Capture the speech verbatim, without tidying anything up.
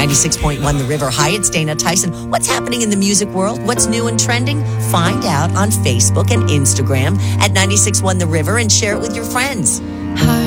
ninety-six point one The River. Hi, it's Dana Tyson. What's happening in the music world? What's new and trending? Find out on Facebook and Instagram at ninety-six point one The River and share it with your friends. Hi.